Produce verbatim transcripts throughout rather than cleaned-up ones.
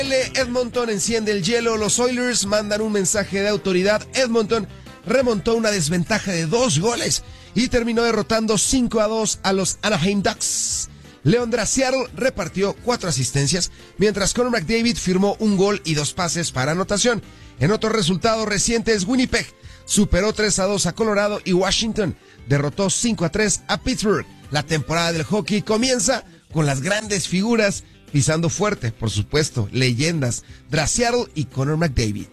Edmonton enciende el hielo, los Oilers mandan un mensaje de autoridad. Edmonton remontó una desventaja de dos goles y terminó derrotando cinco a dos a los Anaheim Ducks. Leon Draisaitl repartió cuatro asistencias, mientras Connor McDavid firmó un gol y dos pases para anotación. En otros resultados recientes, Winnipeg superó tres a dos a Colorado y Washington derrotó cinco a tres a Pittsburgh. La temporada del hockey comienza con las grandes figuras pisando fuerte, por supuesto, leyendas, Draisaitl y Connor McDavid.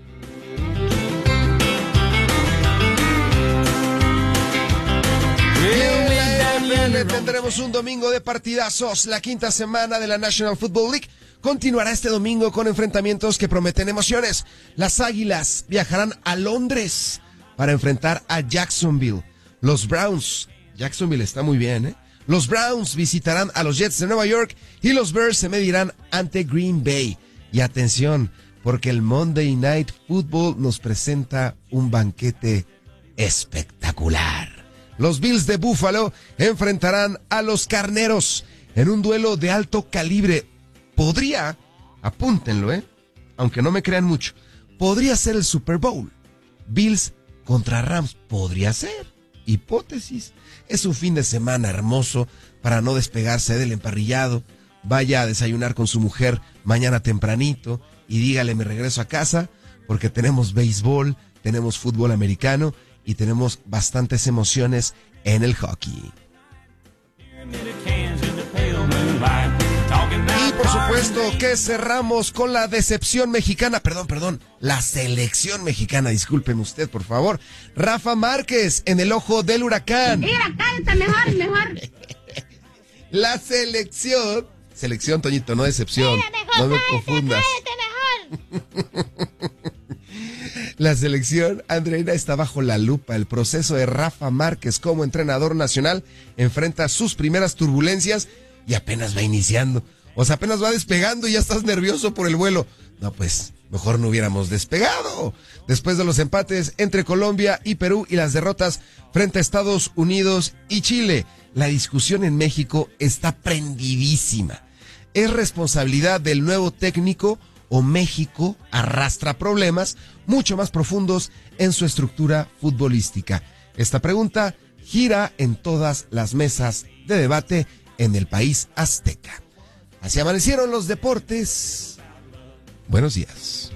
Tendremos un domingo de partidazos. La quinta semana de la National Football League continuará este domingo con enfrentamientos que prometen emociones. Las Águilas viajarán a Londres para enfrentar a Jacksonville. Los Browns, Jacksonville está muy bien, ¿eh? Los Browns visitarán a los Jets de Nueva York y los Bears se medirán ante Green Bay. Y atención, porque el Monday Night Football nos presenta un banquete espectacular. Los Bills de Buffalo enfrentarán a los Carneros en un duelo de alto calibre. Podría, apúntenlo, ¿eh? Aunque no me crean mucho, podría ser el Super Bowl. Bills contra Rams, podría ser. Hipótesis. Es un fin de semana hermoso para no despegarse del emparrillado. Vaya a desayunar con su mujer mañana tempranito y dígale me regreso a casa porque tenemos béisbol, tenemos fútbol americano y tenemos bastantes emociones en el hockey. Y por supuesto que cerramos con la decepción mexicana, perdón, perdón, la selección mexicana, discúlpeme usted, por favor. Rafa Márquez en el ojo del huracán. Mira, cállate, mejor, mejor. La selección, selección, Toñito, no decepción, mira, mejor, no me cállate, confundas. Cállate, mejor. La selección andreina está bajo la lupa. El proceso de Rafa Márquez como entrenador nacional enfrenta sus primeras turbulencias y apenas va iniciando. O sea, apenas va despegando y ya estás nervioso por el vuelo. No, pues, mejor no hubiéramos despegado. Después de los empates entre Colombia y Perú y las derrotas frente a Estados Unidos y Chile, la discusión en México está prendidísima. ¿Es responsabilidad del nuevo técnico o México arrastra problemas mucho más profundos en su estructura futbolística? Esta pregunta gira en todas las mesas de debate en el país azteca. Así amanecieron los deportes. Buenos días.